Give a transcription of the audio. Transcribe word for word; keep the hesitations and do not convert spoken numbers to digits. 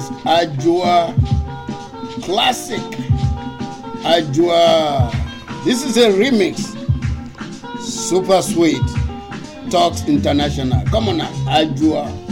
Ajua Classic. Ajua. This is a remix. Super sweet. Talks International. Come on now. Ajua.